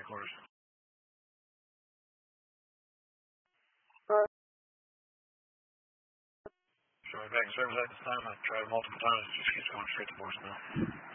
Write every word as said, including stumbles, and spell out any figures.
headquarters. Alright. Showing back in service at this time. I tried multiple times. It just keeps going straight to voicemail.